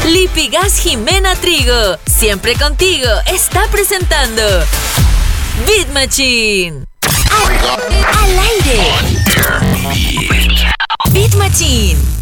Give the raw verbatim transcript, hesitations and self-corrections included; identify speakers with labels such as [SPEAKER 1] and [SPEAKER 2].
[SPEAKER 1] Lipigas Jimena Trigo, siempre contigo, está presentando Beat Machine. Al, al aire. Beat Machine.